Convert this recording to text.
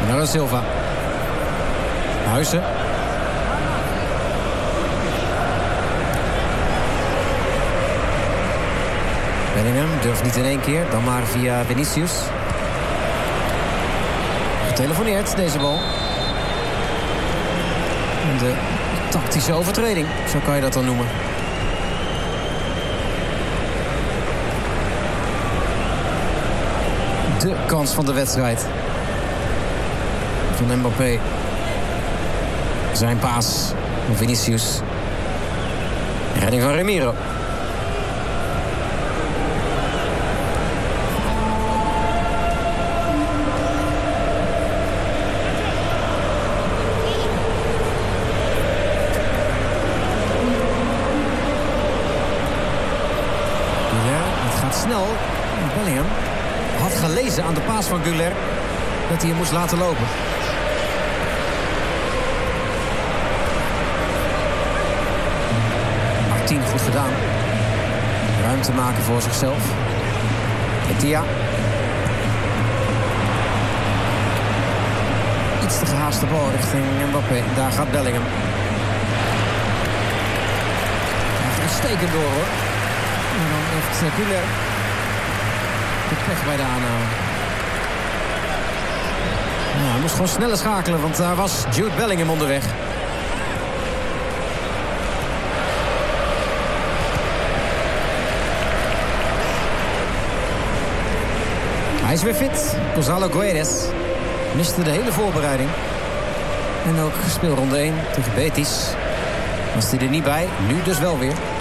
Bernardo Silva. Huizen. Bellingham durft niet in één keer. Dan maar via Vinicius. Getelefoneerd, deze bal. De tactische overtreding, zo kan je dat dan noemen. De kans van de wedstrijd. Van Mbappé. Zijn paas van Vinicius. Redding van Ramiro. Snel, Bellingham had gelezen aan de paas van Güler dat hij hem moest laten lopen. Martin goed gedaan. Ruimte maken voor zichzelf. Etia. Iets te gehaaste bal richting Mbappé. Daar gaat Bellingham. Hij gaat uitstekend door hoor. En dan heeft Güler de pech bij de aanname. Nou, hij moest gewoon sneller schakelen, want daar was Jude Bellingham onderweg. Hij is weer fit. Gonzalo Guedes miste de hele voorbereiding. En ook speelronde 1 tegen Betis was hij er niet bij. Nu dus wel weer.